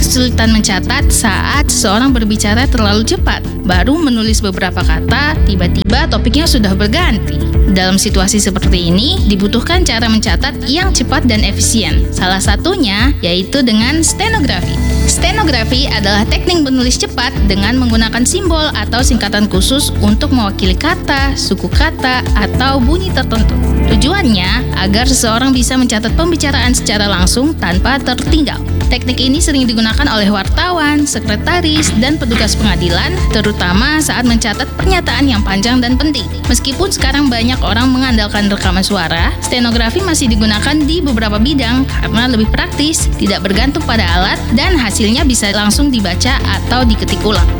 kesulitan mencatat saat seseorang berbicara terlalu cepat. Baru menulis beberapa kata, tiba-tiba topiknya sudah berganti. Dalam situasi seperti ini, dibutuhkan cara mencatat yang cepat dan efisien. Salah satunya yaitu dengan stenografi. Stenografi adalah teknik menulis cepat dengan menggunakan simbol atau singkatan khusus untuk mewakili kata, suku kata, atau bunyi tertentu. Tujuannya agar seseorang bisa mencatat pembicaraan secara langsung tanpa tertinggal. Teknik ini sering digunakan oleh wartawan, sekretaris, dan petugas pengadilan, terutama saat mencatat pernyataan yang panjang dan penting. Meskipun sekarang banyak orang mengandalkan rekaman suara, stenografi masih digunakan di beberapa bidang karena lebih praktis, tidak bergantung pada alat, dan hasilnya bisa langsung dibaca atau diketik ulang.